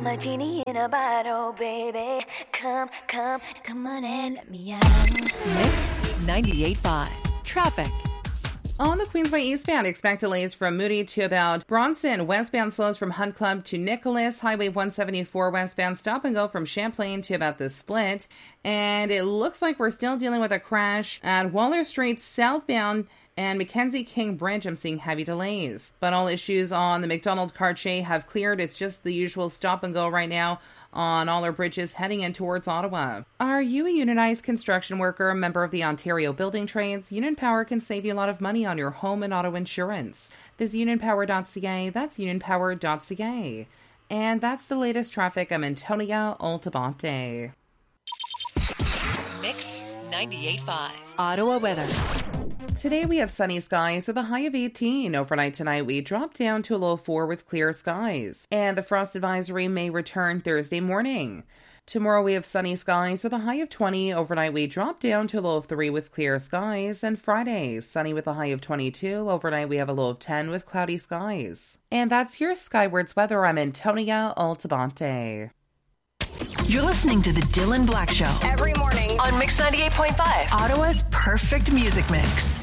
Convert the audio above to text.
I'm a genie in a bottle, baby. Come on and let me out. Mix 98.5. Traffic. On the Queensway eastbound, expect delays from Moody to about Bronson. Westbound slows from Hunt Club to Nicholas. Highway 174 westbound stop and go from Champlain to about the Split. And it looks like we're still dealing with a crash at Waller Street southbound and Mackenzie King Bridge. I'm seeing heavy delays. But all issues on the McDonald Cartier have cleared. It's just the usual stop and go right now on all our bridges heading in towards Ottawa. Are you a unionized construction worker, a member of the Ontario Building Trades? Union Power can save you a lot of money on your home and auto insurance. Visit unionpower.ca. That's unionpower.ca. And that's the latest traffic. I'm Antonia Altabante. Mix 98.5. Ottawa weather. Today we have sunny skies with a high of 18. Overnight tonight we drop down to a low of 4 with clear skies. And the frost advisory may return Thursday morning. Tomorrow we have sunny skies with a high of 20. Overnight we drop down to a low of 3 with clear skies. And Friday, sunny with a high of 22. Overnight we have a low of 10 with cloudy skies. And that's your Skywards weather. I'm Antonia Altabante. You're listening to The Dylan Black Show. Every morning on Mix 98.5. Ottawa's perfect music mix.